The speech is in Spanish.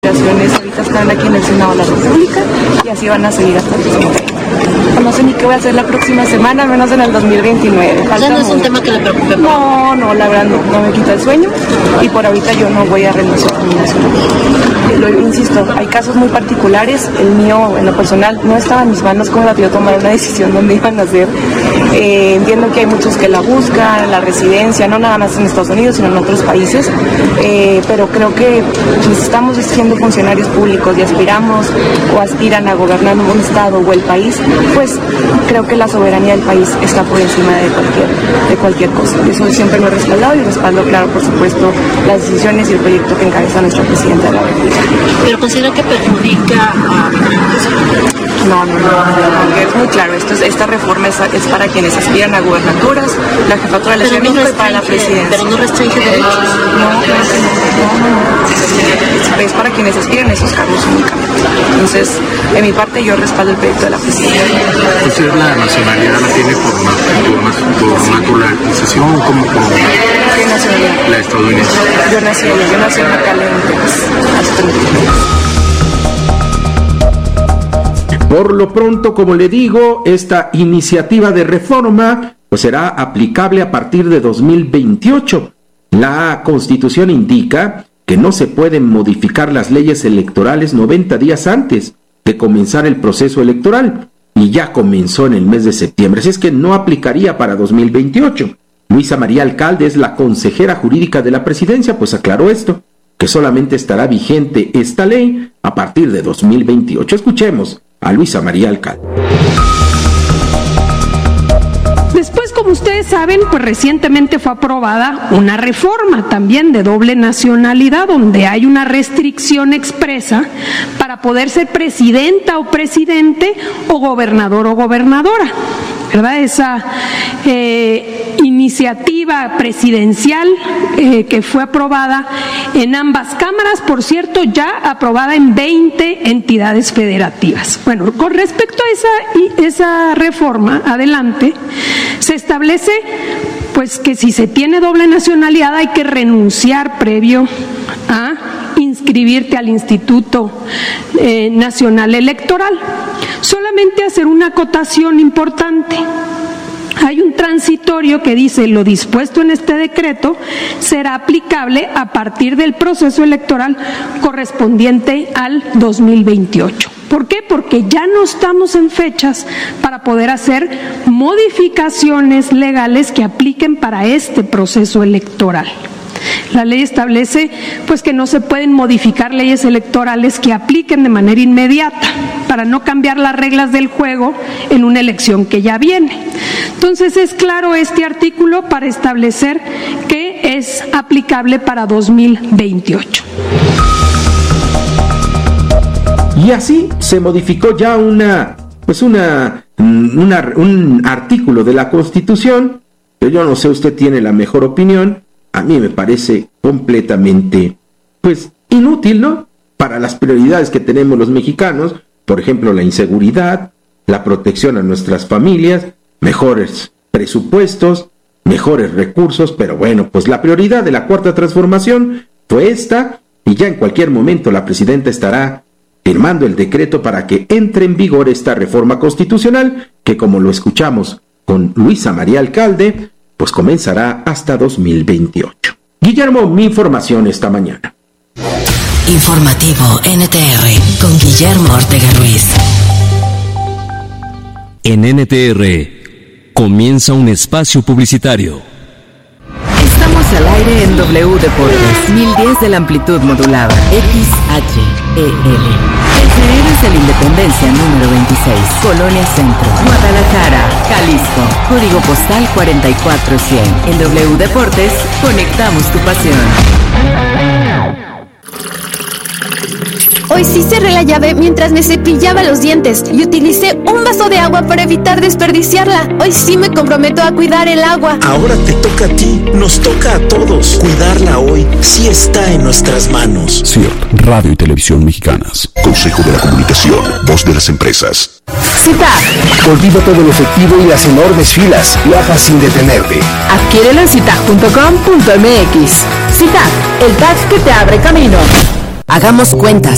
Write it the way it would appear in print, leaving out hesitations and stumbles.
Ahorita están aquí en el Senado de la República y así van a seguir hasta el próximo año. No sé ni qué voy a hacer la próxima semana, menos en el 2029. O sea, ¿no es un tema que le preocupe? No, la verdad no me quita el sueño y por ahorita yo no voy a renunciar a mi nacionalidad. Lo insisto, hay casos muy particulares, el mío en lo personal no estaba en mis manos como para yo tomar una decisión dónde iban a hacer. Entiendo que hay muchos que la buscan, la residencia, no nada más en Estados Unidos, sino en otros países, pero creo que estamos siendo funcionarios públicos y aspiramos o aspiran a gobernar un estado o el país, pues creo que la soberanía del país está por encima de cualquier cosa. Eso siempre lo he respaldado y respaldo, claro, por supuesto, las decisiones y el proyecto que encabeza nuestra presidenta de la República. ¿Pero considera que perjudica a...? No, es muy claro, esta reforma es para quienes aspiran a gubernaturas, la jefatura de la Ciudad de México y para la presidencia. Pero no restringe derechos. No. Es para quienes aspiran a esos cargos únicamente. Entonces, de mi parte, yo respaldo el proyecto de la presidencia. ¿Usted la nacionalidad la tiene por naturalización o como ¿Qué nacionalidad? La estadounidense? Yo nací en McAllen, Texas. Por lo pronto, como le digo, esta iniciativa de reforma pues será aplicable a partir de 2028. La Constitución indica que no se pueden modificar las leyes electorales 90 días antes de comenzar el proceso electoral, y ya comenzó en el mes de septiembre, así es que no aplicaría para 2028. Luisa María Alcalde es la consejera jurídica de la presidencia, pues aclaró esto, que solamente estará vigente esta ley a partir de 2028. Escuchemos a Luisa María Alcalde. Después, como ustedes saben, pues recientemente fue aprobada una reforma también de doble nacionalidad, donde hay una restricción expresa para poder ser presidenta o presidente o gobernador o gobernadora, ¿verdad? Esa iniciativa presidencial que fue aprobada en ambas cámaras, por cierto, ya aprobada en 20 entidades federativas. Bueno, con respecto a esa reforma, adelante, se establece pues que si se tiene doble nacionalidad hay que renunciar previo a inscribirte al Instituto Nacional Electoral. Solamente hacer una acotación importante. Hay un transitorio que dice: lo dispuesto en este decreto será aplicable a partir del proceso electoral correspondiente al 2028. ¿Por qué? Porque ya no estamos en fechas para poder hacer modificaciones legales que apliquen para este proceso electoral. La ley establece pues que no se pueden modificar leyes electorales que apliquen de manera inmediata para no cambiar las reglas del juego en una elección que ya viene. Entonces es claro este artículo para establecer que es aplicable para 2028. Y así se modificó ya un artículo de la Constitución, pero yo no sé, usted tiene la mejor opinión. A mí me parece completamente, inútil, ¿no? Para las prioridades que tenemos los mexicanos, por ejemplo, la inseguridad, la protección a nuestras familias, mejores presupuestos, mejores recursos, pero bueno, pues la prioridad de la Cuarta Transformación fue esta, y ya en cualquier momento la presidenta estará firmando el decreto para que entre en vigor esta reforma constitucional, que como lo escuchamos con Luisa María Alcalde, pues comenzará hasta 2028. Guillermo, mi información esta mañana. Informativo NTR con Guillermo Ortega Ruiz. En NTR comienza un espacio publicitario. Estamos al aire en W Deportes, 1010 de la amplitud modulada, XHEL. Desde Héroes de la Independencia número 26, Colonia Centro, Guadalajara, Jalisco. Código postal 44100. En W Deportes, conectamos tu pasión. Hoy sí cerré la llave mientras me cepillaba los dientes y utilicé un vaso de agua para evitar desperdiciarla. Hoy sí me comprometo a cuidar el agua. Ahora te toca a ti, nos toca a todos. Cuidarla hoy sí está en nuestras manos. CIRT, Radio y Televisión Mexicanas. Consejo de la Comunicación, voz de las empresas. CITAG. Olvida todo el efectivo y las enormes filas. Viaja sin detenerte. Adquiérelo en citag.com.mx. CITAG, el tag que te abre camino. Hagamos cuentas.